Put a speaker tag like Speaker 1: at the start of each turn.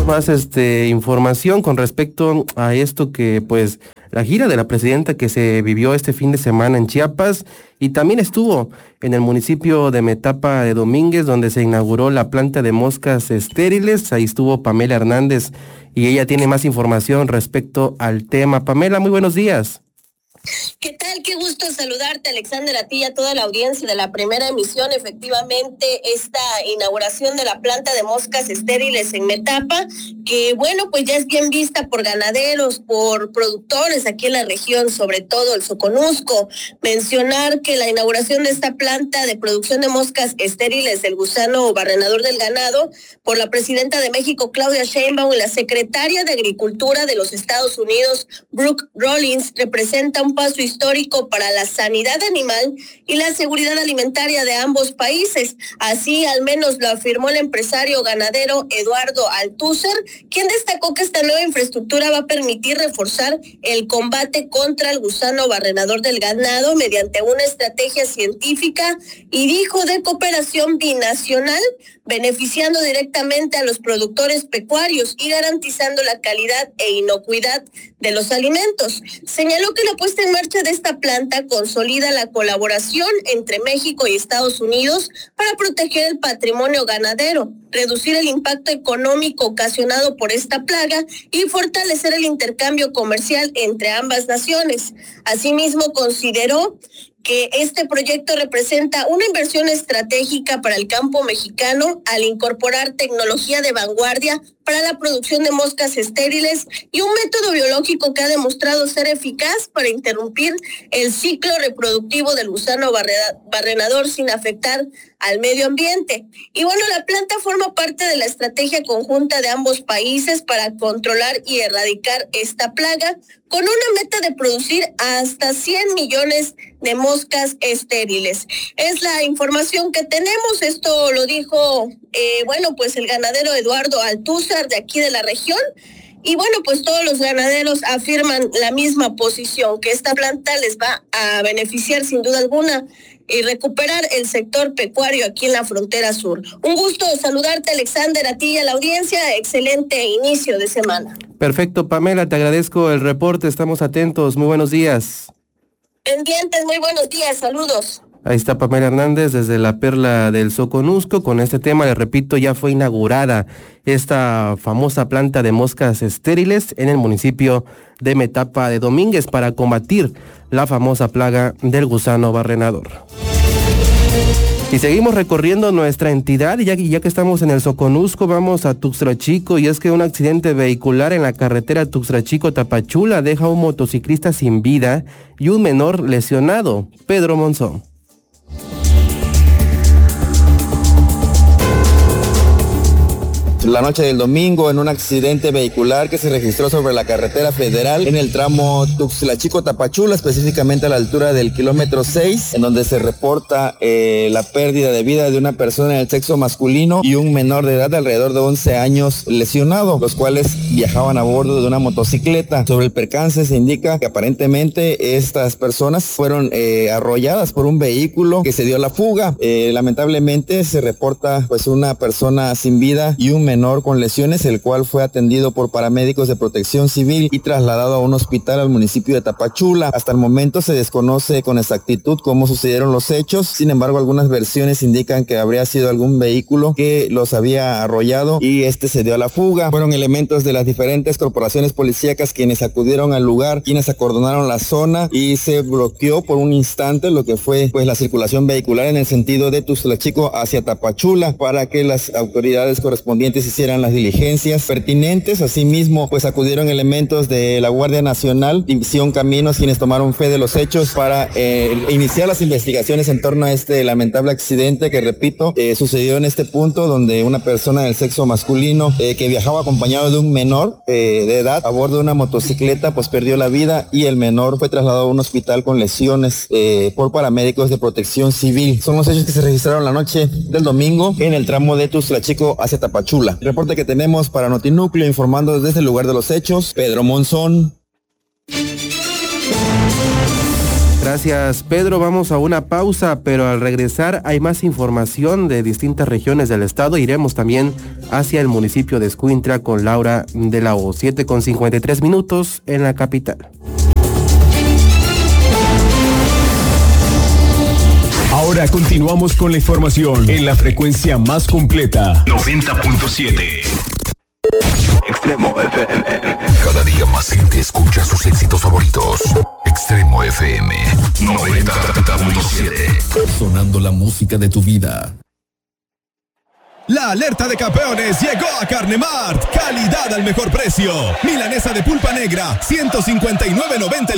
Speaker 1: más información con respecto a esto que pues la gira de la presidenta que se vivió este fin de semana en Chiapas y también estuvo en el municipio de Metapa de Domínguez, donde se inauguró la planta de moscas estériles. Ahí estuvo Pamela Hernández y ella tiene más información respecto al tema. Pamela, muy buenos días.
Speaker 2: ¿Qué tal? Qué gusto saludarte, Alexander, a ti y a toda la audiencia de la primera emisión. Efectivamente, esta inauguración de la planta de moscas estériles en Metapa, que bueno, pues ya es bien vista por ganaderos, por productores aquí en la región, sobre todo el Soconusco. Mencionar que la inauguración de esta planta de producción de moscas estériles del gusano barrenador del ganado por la presidenta de México, Claudia Sheinbaum, y la secretaria de Agricultura de los Estados Unidos, Brooke Rollins, representa un paso histórico para la sanidad animal y la seguridad alimentaria de ambos países. Así al menos lo afirmó el empresario ganadero Eduardo Altúzar, quien destacó que esta nueva infraestructura va a permitir reforzar el combate contra el gusano barrenador del ganado mediante una estrategia científica y dijo de cooperación binacional, beneficiando directamente a los productores pecuarios y garantizando la calidad e inocuidad de los alimentos. Señaló que la puesta en marcha de esta planta consolida la colaboración entre México y Estados Unidos para proteger el patrimonio ganadero, reducir el impacto económico ocasionado por esta plaga y fortalecer el intercambio comercial entre ambas naciones. Asimismo, consideró que este proyecto representa una inversión estratégica para el campo mexicano al incorporar tecnología de vanguardia para la producción de moscas estériles y un método biológico que ha demostrado ser eficaz para interrumpir el ciclo reproductivo del gusano barrenador sin afectar al medio ambiente. Y bueno, la planta forma parte de la estrategia conjunta de ambos países para controlar y erradicar esta plaga, con una meta de producir hasta 100 millones de moscas estériles. Es la información que tenemos. Esto lo dijo, pues el ganadero Eduardo Altúzar de aquí de la región. Y bueno, pues todos los ganaderos afirman la misma posición, que esta planta les va a beneficiar sin duda alguna y recuperar el sector pecuario aquí en la frontera sur. Un gusto saludarte, Alexander, a ti y a la audiencia. Excelente inicio de semana.
Speaker 1: Perfecto, Pamela, te agradezco el reporte, estamos atentos. Muy buenos días.
Speaker 2: Pendientes, muy buenos días, saludos.
Speaker 1: Ahí está Pamela Hernández desde la Perla del Soconusco. Con este tema, le repito, ya fue inaugurada esta famosa planta de moscas estériles en el municipio de Metapa de Domínguez para combatir la famosa plaga del gusano barrenador. Y seguimos recorriendo nuestra entidad y ya que estamos en el Soconusco, vamos a Tuxtla Chico, y es que un accidente vehicular en la carretera Tuxtla Chico-Tapachula deja a un motociclista sin vida y un menor lesionado. Pedro Monzón.
Speaker 3: La noche del domingo, en un accidente vehicular que se registró sobre la carretera federal en el tramo Tuxtla Chico-Tapachula, específicamente a la altura del kilómetro 6, en donde se reporta la pérdida de vida de una persona del sexo masculino y un menor de edad de alrededor de 11 años lesionado, los cuales viajaban a bordo de una motocicleta. Sobre el percance se indica que aparentemente estas personas fueron arrolladas por un vehículo que se dio a la fuga. Lamentablemente se reporta pues una persona sin vida y un menor con lesiones, el cual fue atendido por paramédicos de Protección Civil y trasladado a un hospital al municipio de Tapachula. Hasta el momento se desconoce con exactitud cómo sucedieron los hechos. Sin embargo, algunas versiones indican que habría sido algún vehículo que los había arrollado y este se dio a la fuga. Fueron elementos de las diferentes corporaciones policíacas quienes acudieron al lugar, quienes acordonaron la zona y se bloqueó por un instante lo que fue pues la circulación vehicular en el sentido de Tuxtla Chico hacia Tapachula para que las autoridades correspondientes hicieran las diligencias pertinentes. Asimismo, pues acudieron elementos de la Guardia Nacional, División Caminos, quienes tomaron fe de los hechos para iniciar las investigaciones en torno a este lamentable accidente que, repito, sucedió en este punto donde una persona del sexo masculino que viajaba acompañado de un menor de edad a bordo de una motocicleta, pues perdió la vida y el menor fue trasladado a un hospital con lesiones por paramédicos de Protección Civil. Son los hechos que se registraron la noche del domingo en el tramo de Tuxtla Chico hacia Tapachula. Reporte que tenemos para Notinúcleo, informando desde el lugar de los hechos, Pedro Monzón.
Speaker 1: Gracias, Pedro. Vamos a una pausa, pero al regresar hay más información de distintas regiones del estado. Iremos también hacia el municipio de Escuintla con Laura de la O. 7:53 en la capital.
Speaker 4: Ahora continuamos con la información en la frecuencia más completa. 90.7.
Speaker 5: Extremo FM. Cada día más gente escucha sus éxitos favoritos. Extremo FM 90.7. Sonando la música de tu vida.
Speaker 6: La alerta de campeones llegó a Carnemart. Calidad al mejor precio. Milanesa de pulpa negra, 159.90 el